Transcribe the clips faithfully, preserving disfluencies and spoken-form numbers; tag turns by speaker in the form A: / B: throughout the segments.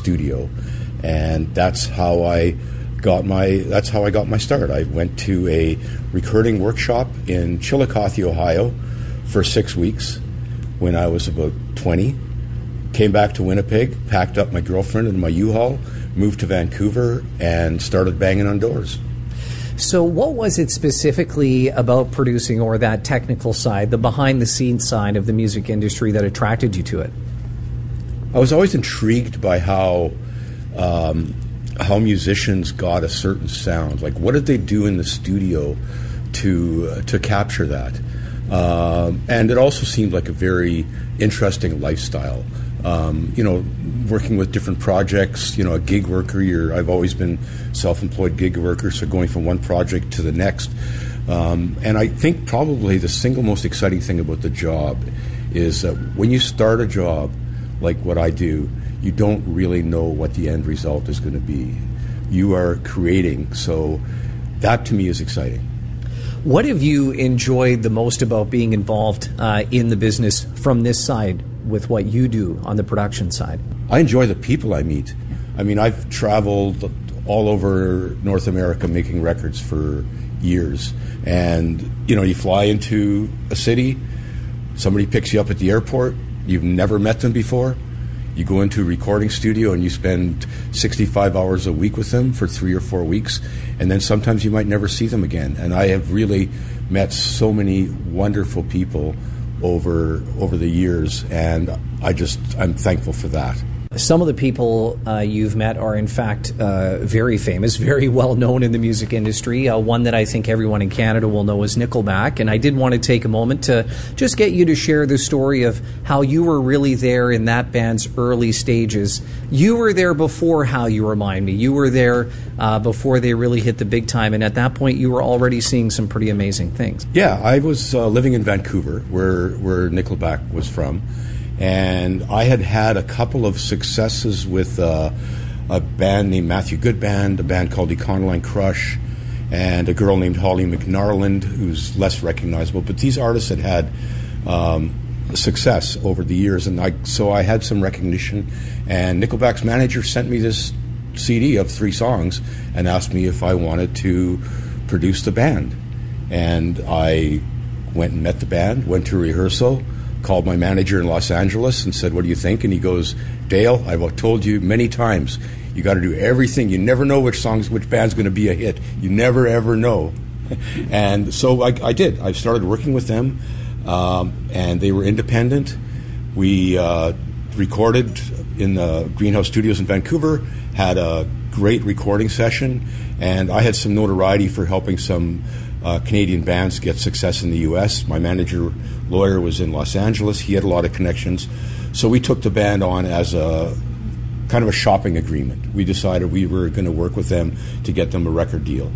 A: studio, and that's how I got my that's how I got my start. I went to a recording workshop in Chillicothe, Ohio, for six weeks when I was about twenty. Came back to Winnipeg, packed up my girlfriend and my U-Haul, moved to Vancouver, and started banging on doors.
B: So what was it specifically about producing, or that technical side, the behind-the-scenes side of the music industry, that attracted you to it?
A: I was always intrigued by how um, how musicians got a certain sound. Like, what did they do in the studio to uh, to capture that? Um, and it also seemed like a very interesting lifestyle. Um, you know, working with different projects, you know, a gig worker, you're, I've always been self-employed gig worker, so going from one project to the next. Um, and I think probably the single most exciting thing about the job is that when you start a job like what I do, you don't really know what the end result is going to be. You are creating, so that to me is exciting.
B: What have you enjoyed the most about being involved uh, in the business from this side with what you do on the production side?
A: I enjoy the people I meet. I mean, I've traveled all over North America making records for years. And, you know, you fly into a city, somebody picks you up at the airport, you've never met them before. You go into a recording studio and you spend sixty-five hours a week with them for three or four weeks, and then sometimes you might never see them again. And I have really met so many wonderful people over over the years, and I just I'm thankful for that.
B: Some of the people uh, you've met are, in fact, uh, very famous, very well known in the music industry. Uh, one that I think everyone in Canada will know is Nickelback. And I did want to take a moment to just get you to share the story of how you were really there in that band's early stages. You were there before How You Remind Me. You were there uh, before they really hit the big time. And at that point, you were already seeing some pretty amazing things.
A: Yeah, I was uh, living in Vancouver, where, where Nickelback was from. And I had had a couple of successes with uh, a band named Matthew Goodband, a band called Econoline Crush, and a girl named Holly McNarland, who's less recognizable. But these artists had had um, success over the years, and I, so I had some recognition. And Nickelback's manager sent me this C D of three songs and asked me if I wanted to produce the band. And I went and met the band, went to rehearsal, called my manager in Los Angeles and said, "What do you think?" And he goes, "Dale, I've told you many times, you got to do everything. You never know which songs, which band's going to be a hit. You never, ever know." And so I, I did. I started working with them, um, and they were independent. We uh, recorded in the Greenhouse Studios in Vancouver, had a great recording session, and I had some notoriety for helping some Uh, Canadian bands get success in the U S. My manager, lawyer, was in Los Angeles. He had a lot of connections. So we took the band on as a kind of a shopping agreement. We decided we were going to work with them to get them a record deal.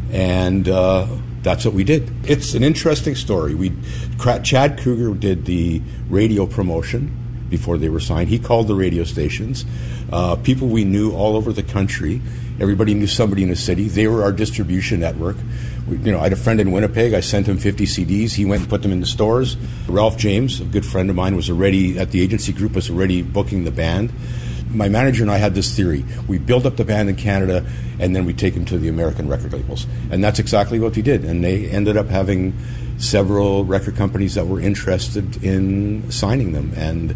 A: And uh, that's what we did. It's an interesting story. We, Chad Kruger did the radio promotion before they were signed. He called the radio stations. Uh, people we knew all over the country. Everybody knew somebody in the city. They were our distribution network. We, you know, I had a friend in Winnipeg. I sent him fifty C Ds. He went and put them in the stores. Ralph James, a good friend of mine, was already at the agency group, was already booking the band. My manager and I had this theory. We build up the band in Canada, and then we take them to the American record labels. And that's exactly what we did. And they ended up having several record companies that were interested in signing them. And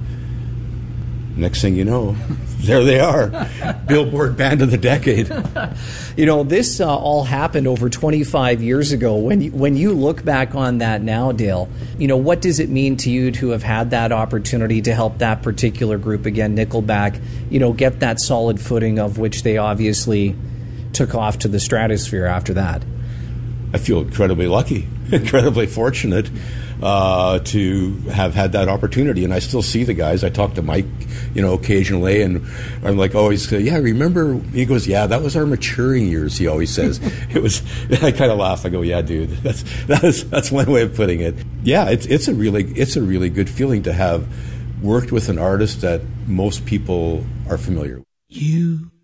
A: next thing you know, there they are. Billboard Band of the Decade.
B: You know, this uh, all happened over twenty-five years ago. When you, when you look back on that now, Dale, you know, what does it mean to you to have had that opportunity to help that particular group, again, Nickelback, you know, get that solid footing of which they obviously took off to the stratosphere after that?
A: I feel incredibly lucky, incredibly fortunate uh, to have had that opportunity. And I still see the guys. I talk to Mike, you know, occasionally, and I'm like, always, yeah, remember? He goes, yeah, that was our maturing years, he always says. It was, I kind of laugh. I go, yeah, dude, that's, that's, that's one way of putting it. Yeah, it's, it's a really, it's a really good feeling to have worked with an artist that most people are familiar with.
C: You